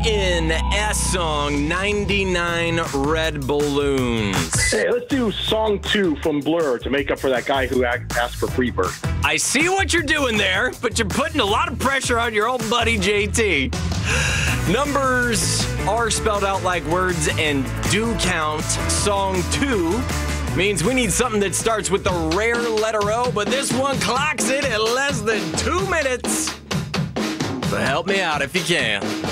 WNS song, 99 Red Balloons. Hey, let's do song 2 from Blur to make up for that guy who asked for Freebird. I see what you're doing there, but you're putting a lot of pressure on your old buddy JT. Numbers are spelled out like words and do count. Song 2 means we need something that starts with the rare letter O, but this one clocks it at less than 2 minutes. So help me out if you can.